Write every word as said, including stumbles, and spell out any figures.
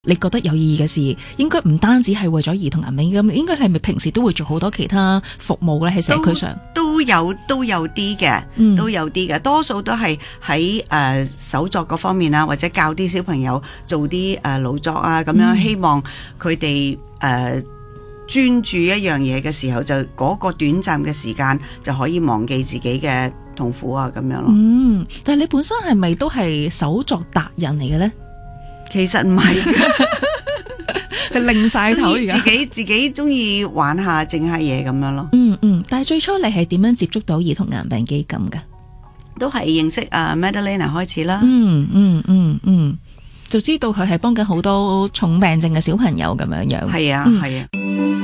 你覺得有意義嘅事，應該唔單止係為咗兒童癌病基金，應該係咪平時都會做好多其他服務咧？喺社區上都，都有都有啲嘅， 嗯、 都有啲嘅，多數都係喺誒手作嗰方面啊，或者教啲小朋友做啲誒勞作啊，咁樣、嗯、希望佢哋誒專注一樣嘢嘅時候，就嗰個短暫嘅時間就可以忘記自己嘅痛苦啊，咁樣咯。 嗯，但係你本身係咪都係手作達人嚟嘅咧？ 其實唔係， 佢擰晒頭而家， 自己自己中意玩下整下嘢咁樣咯。 嗯嗯，但係最初你係點樣接觸到兒童癌病基金㗎？ 都係認識啊 Madalena 開始啦。 嗯嗯嗯嗯，就知道佢係幫緊好多重病症嘅小朋友咁樣樣。 係啊係啊。